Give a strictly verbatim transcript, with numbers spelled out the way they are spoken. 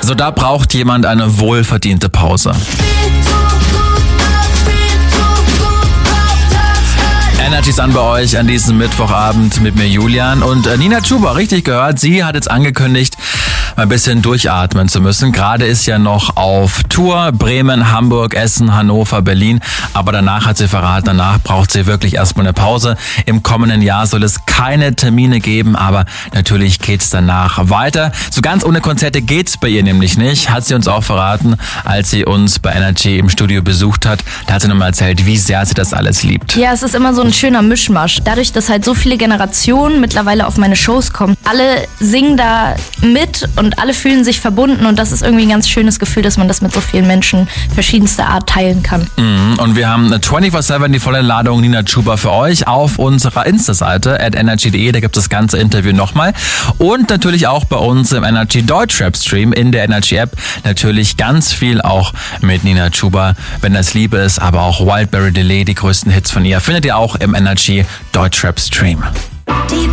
Also da braucht jemand eine wohlverdiente Pause. Energy ist an bei euch an diesem Mittwochabend mit mir Julian und Nina Chuba, richtig gehört, sie hat jetzt angekündigt, ein bisschen durchatmen zu müssen. Gerade ist ja noch auf Tour, Bremen, Hamburg, Essen, Hannover, Berlin, aber danach hat sie verraten, danach braucht sie wirklich erstmal eine Pause. Im kommenden Jahr soll es keine Termine geben, aber natürlich geht's danach weiter. So ganz ohne Konzerte geht's bei ihr nämlich nicht, hat sie uns auch verraten, als sie uns bei Energy im Studio besucht hat. Da hat sie nochmal erzählt, wie sehr sie das alles liebt. Ja, es ist immer so ein schöner Mischmasch. Dadurch, dass halt so viele Generationen mittlerweile auf meine Shows kommen. Alle singen da mit und alle fühlen sich verbunden und das ist irgendwie ein ganz schönes Gefühl, dass man das mit so vielen Menschen verschiedenster Art teilen kann. Mhm. Und wir haben vierundzwanzig sieben die volle Ladung Nina Chuba für euch auf unserer Insta-Seite at energy punkt de. Da gibt es das ganze Interview nochmal. Und natürlich auch bei uns im Energy Deutschrap-Stream in der Energy-App. Natürlich ganz viel auch mit Nina Chuba, wenn das Liebe ist, aber auch Wildberry Delay, die größten Hits von ihr, findet ihr auch im Energy Deutschrap-Stream.